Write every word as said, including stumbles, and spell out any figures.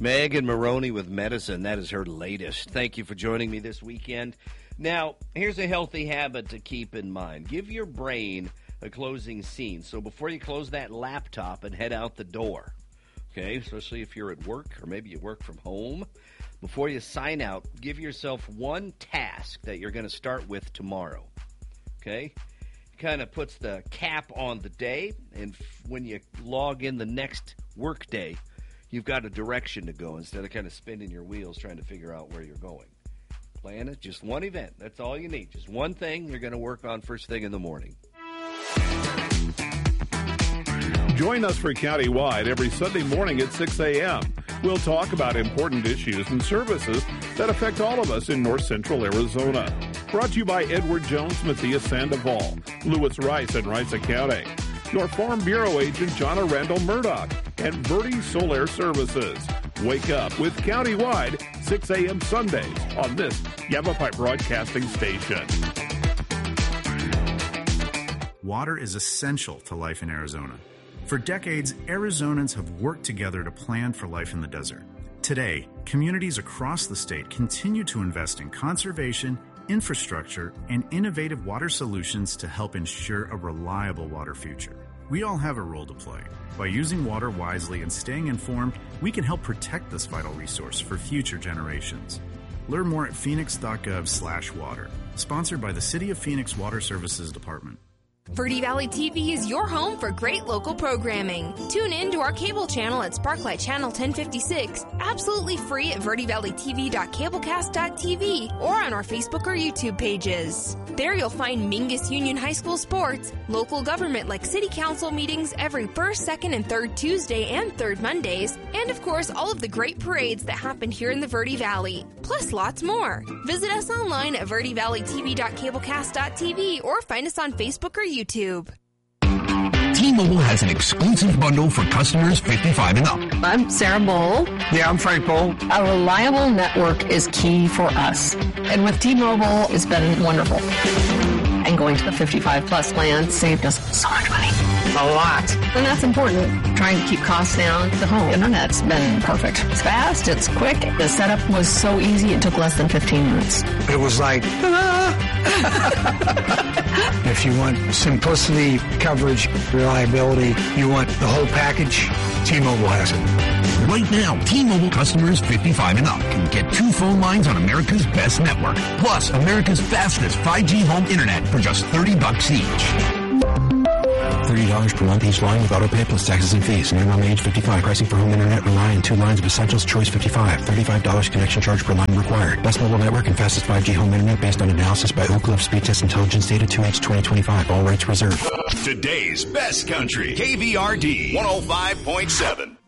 Megan Maroney with Medicine. That is her latest. Thank you for joining me this weekend. Now, here's a healthy habit to keep in mind. Give your brain a closing scene. So before you close that laptop and head out the door, okay, especially if you're at work or maybe you work from home, before you sign out, give yourself one task that you're going to start with tomorrow, okay? It kind of puts the cap on the day, and f- when you log in the next work day, you've got a direction to go instead of kind of spinning your wheels trying to figure out where you're going. Plan it, just one event. That's all you need. Just one thing you're going to work on first thing in the morning. Join us for Countywide every Sunday morning at six a.m. We'll talk about important issues and services that affect all of us in north central Arizona. Brought to you by Edward Jones, Matthias Sandoval, Lewis Rice and Rice County, your Farm Bureau agent, Jonna Randall Murdoch, and Verde Solar Services. Wake up with Countywide, six a.m. Sundays on this Yavapai Broadcasting Station. Water is essential to life in Arizona. For decades, Arizonans have worked together to plan for life in the desert. Today, communities across the state continue to invest in conservation, infrastructure, and innovative water solutions to help ensure a reliable water future. We all have a role to play. By using water wisely and staying informed, we can help protect this vital resource for future generations. Learn more at phoenix.gov slash water. Sponsored by the City of Phoenix Water Services Department. Verde Valley T V is your home for great local programming. Tune in to our cable channel at Sparklight Channel ten fifty-six, absolutely free at verde valley t v dot cablecast dot t v or on our Facebook or YouTube pages. There you'll find Mingus Union High School sports, local government like city council meetings every first, second, and third Tuesday and third Mondays, and of course all of the great parades that happen here in the Verde Valley, plus lots more. Visit us online at verde valley t v dot cablecast dot t v or find us on Facebook or YouTube. T-Mobile has an exclusive bundle for customers fifty-five and up. I'm Sarah Bowl. Yeah, I'm Frank Bowl. A reliable network is key for us. And with T-Mobile, it's been wonderful. And going to the fifty-five plus plan saved us so much money. A lot. And that's important. Trying to keep costs down. The home internet's been perfect. It's fast, it's quick. The setup was so easy, it took less than fifteen minutes. It was like, if you want simplicity, coverage, reliability, you want the whole package, T-Mobile has it. Right now, T-Mobile customers fifty-five and up can get two phone lines on America's best network, plus America's fastest five G home internet for just thirty bucks each. thirty dollars per month each line with auto pay plus taxes and fees. Minimum age fifty-five. Pricing for home internet rely on two lines of Essentials Choice fifty-five. thirty-five dollars connection charge per line required. Best mobile network and fastest five G home internet based on analysis by Oak Cliff Speed Test Intelligence Data two H twenty twenty-five. All rates reserved. Today's best country. K V R D one oh five point seven.